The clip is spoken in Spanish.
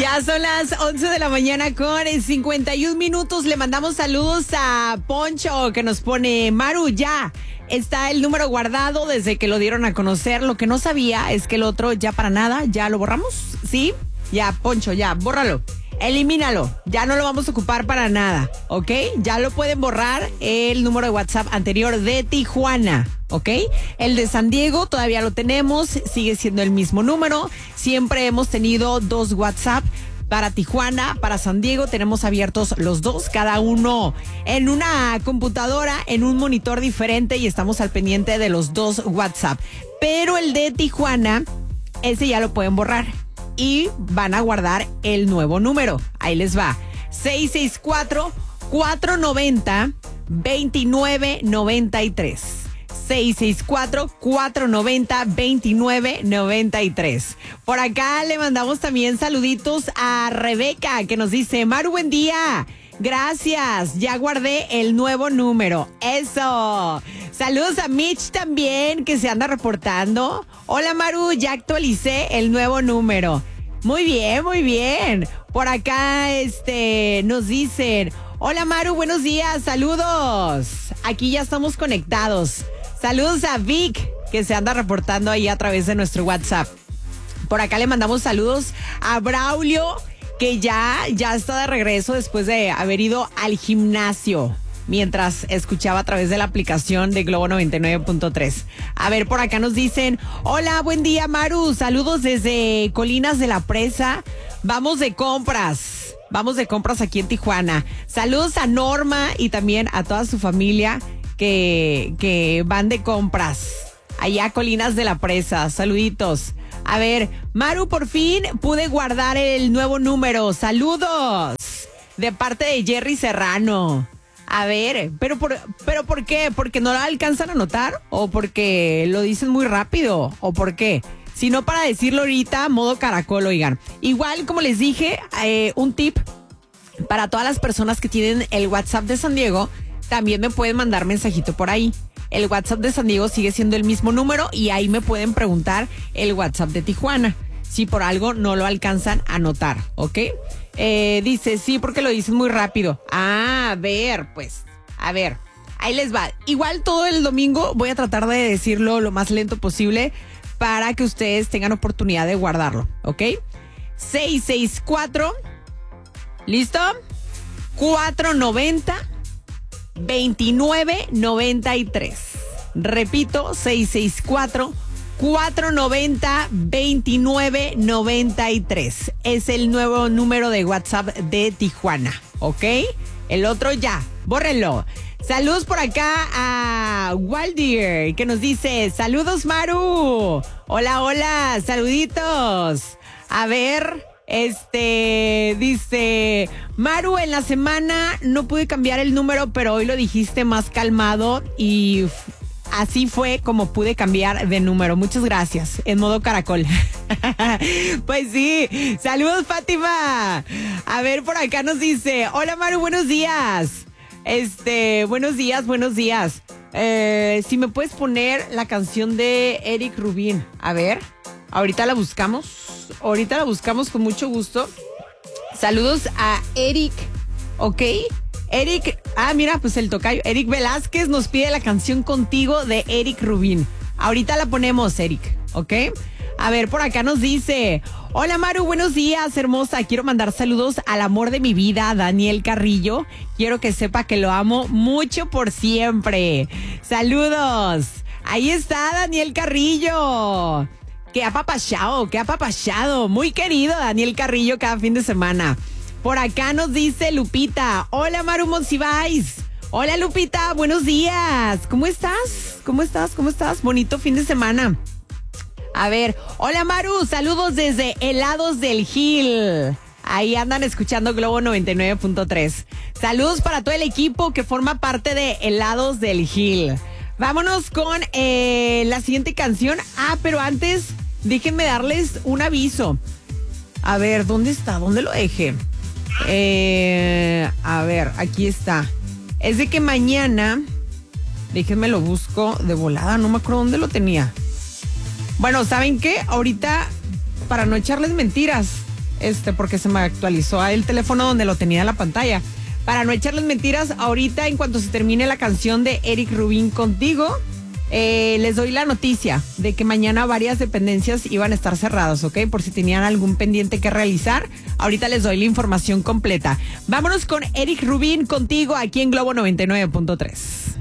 Ya son las 11 de la mañana con 51 minutos. Le mandamos saludos a Poncho que nos pone: Maru, ya está el número guardado desde que lo dieron a conocer. Lo que no sabía es que el otro ya para nada, ya lo borramos. ¿Sí? Ya, Poncho, ya, bórralo. Elimínalo, ya no lo vamos a ocupar para nada, ¿ok? Ya lo pueden borrar el número de WhatsApp anterior de Tijuana, ¿ok? El de San Diego todavía lo tenemos, sigue siendo el mismo número. Siempre hemos tenido 2 WhatsApp. Para Tijuana, para San Diego, tenemos abiertos los 2, cada uno en una computadora, en un monitor diferente, y estamos al pendiente de los 2 WhatsApp. Pero el de Tijuana, ese ya lo pueden borrar. Y van a guardar el nuevo número. Ahí les va: 664-490-2993. 664-490-2993. Por acá le mandamos también saluditos a Rebeca, que nos dice: Maru, buen día. Gracias, ya guardé el nuevo número. Eso. Saludos a Mitch también, que se anda reportando. Hola, Maru, ya actualicé el nuevo número. Muy bien, muy bien. Por acá nos dicen: hola, Maru, buenos días, saludos. Aquí ya estamos conectados. Saludos a Vic, que se anda reportando ahí a través de nuestro WhatsApp. Por acá le mandamos saludos a Braulio, que ya está de regreso después de haber ido al gimnasio mientras escuchaba a través de la aplicación de Globo 99.3. A ver, por acá nos dicen: hola, buen día, Maru, saludos desde Colinas de la Presa. Vamos de compras aquí en Tijuana. Saludos a Norma y también a toda su familia que van de compras allá a Colinas de la Presa. Saluditos. A ver, Maru, por fin pude guardar el nuevo número. Saludos de parte de Jerry Serrano. A ver, ¿pero por qué? ¿Porque no lo alcanzan a notar? ¿O porque lo dicen muy rápido? ¿O por qué? Si no, para decirlo ahorita, modo caracol, oigan. Igual, como les dije, un tip para todas las personas que tienen el WhatsApp de San Diego, también me pueden mandar mensajito por ahí. El WhatsApp de San Diego sigue siendo el mismo número y ahí me pueden preguntar el WhatsApp de Tijuana, si por algo no lo alcanzan a notar, ¿ok? Dice: sí, porque lo dicen muy rápido. A ver, ahí les va. Igual todo el domingo voy a tratar de decirlo lo más lento posible para que ustedes tengan oportunidad de guardarlo, ¿ok? 664, ¿listo? 490-2993. Repito, 664-490-2993. Es el nuevo número de WhatsApp de Tijuana, ¿ok? El otro ya, bórrenlo. Saludos por acá a Waldir, que nos dice: saludos, Maru. Hola, hola, saluditos. A ver, dice: Maru, en la semana no pude cambiar el número, pero hoy lo dijiste más calmado y así fue como pude cambiar de número. Muchas gracias, en modo caracol. Pues sí, saludos, Fátima. A ver, por acá nos dice: hola, Maru, buenos días. Buenos días. Si me puedes poner la canción de Eric Rubin. A ver, ahorita la buscamos con mucho gusto. Saludos a Eric, ¿ok? Eric, mira, pues el tocayo Eric Velázquez nos pide la canción Contigo de Eric Rubin. Ahorita la ponemos, Eric, ¿ok? A ver, por acá nos dice: hola, Maru, buenos días, hermosa. Quiero mandar saludos al amor de mi vida, Daniel Carrillo. Quiero que sepa que lo amo mucho por siempre. Saludos. Ahí está Daniel Carrillo. Qué apapachado. Muy querido Daniel Carrillo cada fin de semana. Por acá nos dice Lupita: hola, Maru Monsiváis. Hola, Lupita, buenos días. ¿Cómo estás? Bonito fin de semana. A ver, hola, Maru, saludos desde Helados del Gil. Ahí andan escuchando Globo 99.3. Saludos para todo el equipo que forma parte de Helados del Gil. Vámonos con la siguiente canción. Pero antes, déjenme darles un aviso. A ver, ¿dónde está? ¿Dónde lo dejé? A ver, aquí está. Es de que mañana, déjenme lo busco de volada, no me acuerdo dónde lo tenía. Bueno, ¿saben qué? Ahorita, para no echarles mentiras, porque se me actualizó el teléfono donde lo tenía en la pantalla. Para no echarles mentiras, ahorita en cuanto se termine la canción de Eric Rubin Contigo, les doy la noticia de que mañana varias dependencias iban a estar cerradas, ¿ok? Por si tenían algún pendiente que realizar, ahorita les doy la información completa. Vámonos con Eric Rubin Contigo aquí en Globo 99.3.